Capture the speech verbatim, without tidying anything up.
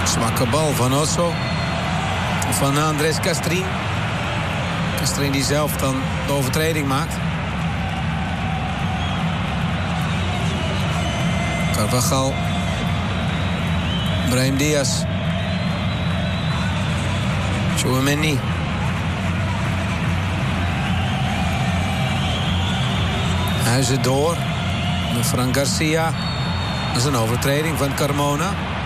Zwakke bal van Osso. Van Andres Castrin. Castrin die zelf dan de overtreding maakt. Carvajal. Brahim Diaz. Tchouaméni. Huizen door. Met Fran Garcia. Dat is een overtreding van Carmona.